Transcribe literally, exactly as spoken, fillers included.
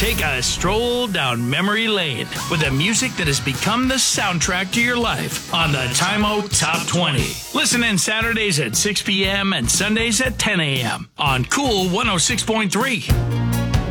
take a stroll down memory lane with the music that has become the soundtrack to your life on the Time O Top twenty. Listen in Saturdays at six p.m. and Sundays at ten a.m. on Cool one oh six point three.